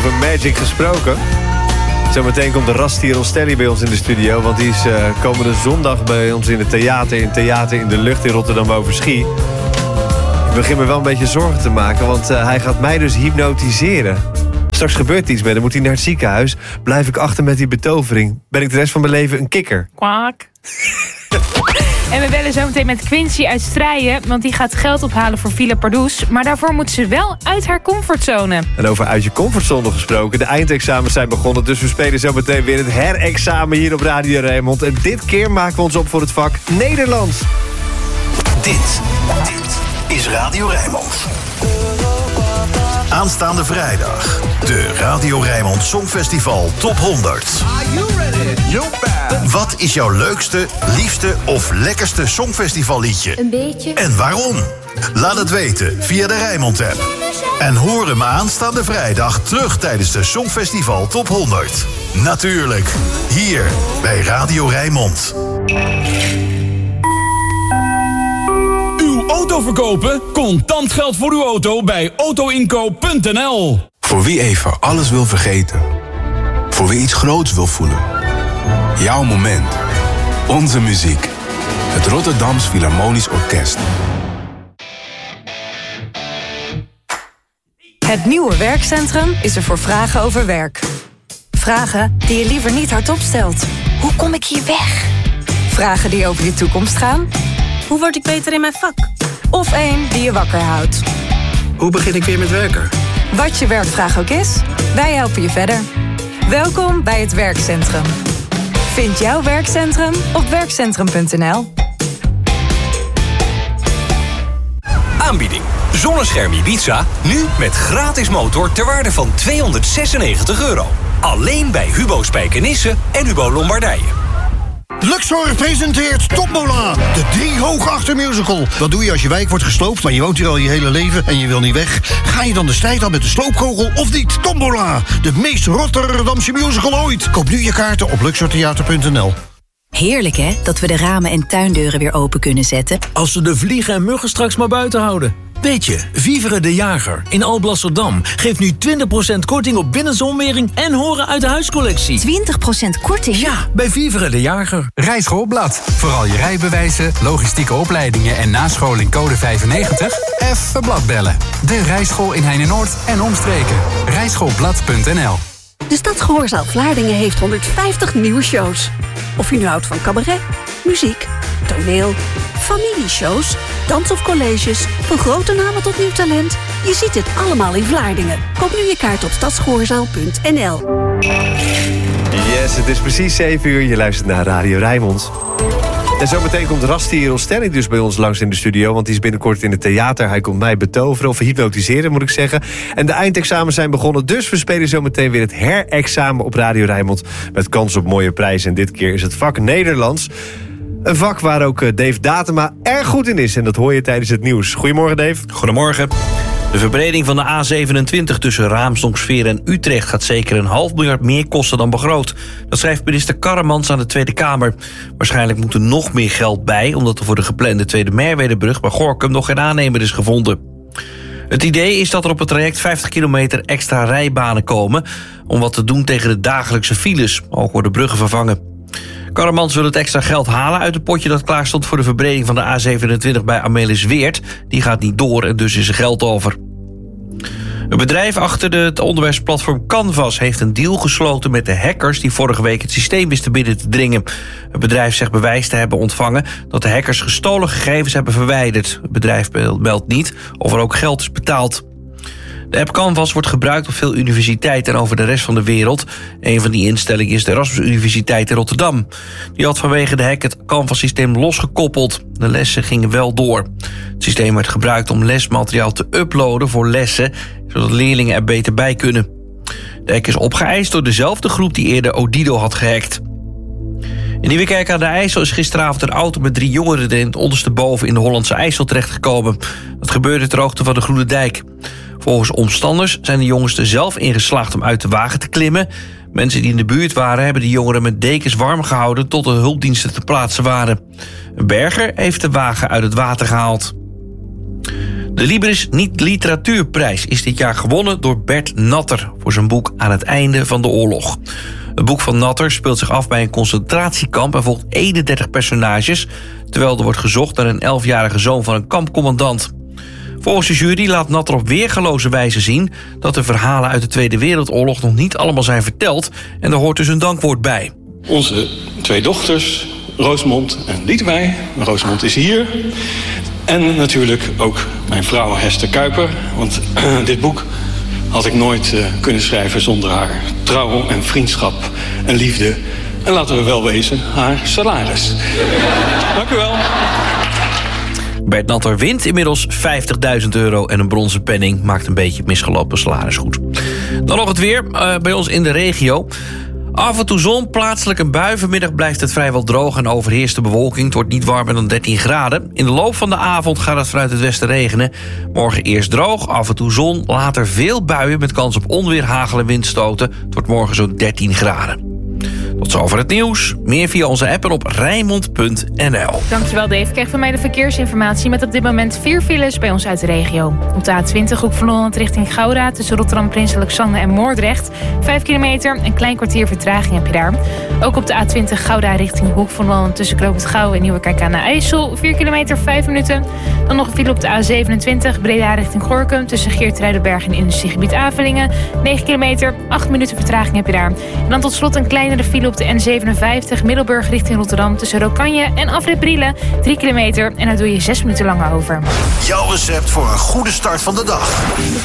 Over Magic gesproken. Zometeen komt de Rasti Rostelli bij ons in de studio. Want die is komende zondag bij ons in het Theater in de Lucht in Rotterdam-Overschie. Ik begin me wel een beetje zorgen te maken, want hij gaat mij dus hypnotiseren. Straks gebeurt iets met hem, moet hij naar het ziekenhuis. Blijf ik achter met die betovering? Ben ik de rest van mijn leven een kikker? Kwak. En we bellen zo meteen met Quincy uit Strijen, want die gaat geld ophalen voor Villa Pardoes. Maar daarvoor moet ze wel uit haar comfortzone. En over uit je comfortzone gesproken, de eindexamens zijn begonnen. Dus we spelen zo meteen weer het herexamen hier op Radio Rijnmond. En dit keer maken we ons op voor het vak Nederlands. Dit is Radio Rijnmond. Aanstaande vrijdag, de Radio Rijnmond Songfestival Top 100. Are you ready? You bet. Wat is jouw leukste, liefste of lekkerste Songfestivalliedje? Een beetje. En waarom? Laat het weten via de Rijnmond-app. En hoor hem aanstaande vrijdag terug tijdens de Songfestival Top 100. Natuurlijk, hier bij Radio Rijnmond. Auto verkopen? Contant geld voor uw auto bij autoinkoop.nl. Voor wie even alles wil vergeten. Voor wie iets groots wil voelen. Jouw moment. Onze muziek. Het Rotterdams Philharmonisch Orkest. Het nieuwe werkcentrum is er voor vragen over werk. Vragen die je liever niet hardop stelt. Hoe kom ik hier weg? Vragen die over je toekomst gaan. Hoe word ik beter in mijn vak? Of één die je wakker houdt. Hoe begin ik weer met werken? Wat je werkvraag ook is, wij helpen je verder. Welkom bij het werkcentrum. Vind jouw werkcentrum op werkcentrum.nl. Aanbieding. Zonnescherm Ibiza, nu met gratis motor ter waarde van €296. Alleen bij Hubo Spijkenisse en Hubo Lombardije. Luxor presenteert Tombola, de 3 hoog-achter musical. Wat doe je als je wijk wordt gesloopt, maar je woont hier al je hele leven en je wil niet weg? Ga je dan de strijd aan met de sloopkogel of niet? Tombola, de meest Rotterdamse musical ooit. Koop nu je kaarten op luxortheater.nl. Heerlijk hè, dat we de ramen en tuindeuren weer open kunnen zetten. Als we de vliegen en muggen straks maar buiten houden. Weet je, Vivere de Jager in Alblasserdam geeft nu 20% korting op binnenzonwering en horen uit de huiscollectie. 20% korting? Ja, bij Vivere de Jager. Rijschoolblad. Vooral je rijbewijzen, logistieke opleidingen en nascholing code 95. Even bladbellen. De rijschool in Heine-Noord en omstreken. Rijschoolblad.nl. De Stadsgehoorzaal Vlaardingen heeft 150 nieuwe shows. Of je nu houdt van cabaret, muziek, toneel, familieshows, dans of colleges, van grote namen tot nieuw talent. Je ziet het allemaal in Vlaardingen. Koop nu je kaart op stadsgehoorzaal.nl. Yes, het is precies 7 uur. Je luistert naar Radio Rijnmond. En zometeen komt Rasti Rostelli dus bij ons langs in de studio, want die is binnenkort in het theater. Hij komt mij betoveren, of hypnotiseren moet ik zeggen. En de eindexamens zijn begonnen, dus we spelen zometeen weer het herexamen op Radio Rijnmond met kans op mooie prijzen. En dit keer is het vak Nederlands. Een vak waar ook Dave Datema erg goed in is. En dat hoor je tijdens het nieuws. Goedemorgen, Dave. Goedemorgen. De verbreding van de A27 tussen Raamsdonksveer en Utrecht gaat zeker €500 miljoen meer kosten dan begroot. Dat schrijft minister Karremans aan de Tweede Kamer. Waarschijnlijk moet er nog meer geld bij, omdat er voor de geplande Tweede Merwedebrug bij Gorinchem nog geen aannemer is gevonden. Het idee is dat er op het traject 50 kilometer extra rijbanen komen om wat te doen tegen de dagelijkse files. Ook worden bruggen vervangen. Karremans wil het extra geld halen uit het potje dat klaar stond voor de verbreding van de A27 bij Amelisweert. Die gaat niet door en dus is er geld over. Het bedrijf achter het onderwijsplatform Canvas heeft een deal gesloten met de hackers die vorige week het systeem wisten binnen te dringen. Het bedrijf zegt bewijs te hebben ontvangen dat de hackers gestolen gegevens hebben verwijderd. Het bedrijf meldt niet of er ook geld is betaald. De app Canvas wordt gebruikt op veel universiteiten en over de rest van de wereld. Een van die instellingen is de Erasmus Universiteit in Rotterdam. Die had vanwege de hack het Canvas-systeem losgekoppeld. De lessen gingen wel door. Het systeem werd gebruikt om lesmateriaal te uploaden voor lessen, zodat leerlingen er beter bij kunnen. De hack is opgeëist door dezelfde groep die eerder Odido had gehackt. In Nieuwekerk aan de IJssel is gisteravond een auto met 3 jongeren in het ondersteboven in de Hollandse IJssel terechtgekomen. Dat gebeurde ter hoogte van de Groene Dijk. Volgens omstanders zijn de jongens er zelf in geslaagd om uit de wagen te klimmen. Mensen die in de buurt waren hebben de jongeren met dekens warm gehouden tot de hulpdiensten te plaatsen waren. Een berger heeft de wagen uit het water gehaald. De Libris Niet-Literatuurprijs is dit jaar gewonnen door Bert Natter voor zijn boek Aan het einde van de oorlog. Het boek van Natter speelt zich af bij een concentratiekamp en volgt 31 personages, terwijl er wordt gezocht naar een 11-jarige zoon van een kampcommandant. Volgens de jury laat Natter op weergaloze wijze zien dat de verhalen uit de Tweede Wereldoorlog nog niet allemaal zijn verteld en er hoort dus een dankwoord bij. Onze 2 dochters, Roosmond en Lietewij. Roosmond is hier. En natuurlijk ook mijn vrouw Hester Kuiper. Want dit boek had ik nooit kunnen schrijven zonder haar trouw en vriendschap en liefde. En laten we wel wezen, haar salaris. Dank u wel. Bert Natter wint inmiddels €50.000 en een bronzen penning. Maakt een beetje misgelopen salaris goed. Dan nog het weer bij ons in de regio. Af en toe zon, plaatselijk een bui. Vanmiddag blijft het vrijwel droog en overheerst de bewolking. Het wordt niet warmer dan 13 graden. In de loop van de avond gaat het vanuit het westen regenen. Morgen eerst droog, af en toe zon. Later veel buien met kans op onweer, hagel en windstoten. Het wordt morgen zo'n 13 graden. Tot zover het nieuws. Meer via onze app en op Rijnmond.nl. Dankjewel Dave. Krijg van mij de verkeersinformatie met op dit moment 4 files bij ons uit de regio. Op de A20 Hoek van Holland richting Gouda tussen Rotterdam, Prins Alexander en Moordrecht. 5 kilometer, een klein kwartier vertraging heb je daar. Ook op de A20 Gouda richting Hoek van Holland tussen Knoop het Gouw en Nieuwekerk aan de IJssel. 4 kilometer, 5 minuten. Dan nog een file op de A27 Breda richting Gorinchem tussen Geertruidenberg en industriegebied Avelingen. 9 kilometer, 8 minuten vertraging heb je daar. En dan tot slot een kleinere file op de N57 Middelburg richting Rotterdam tussen Rokanje en Afrit Brielen. 3 kilometer en daar doe je 6 minuten lang over. Jouw recept voor een goede start van de dag.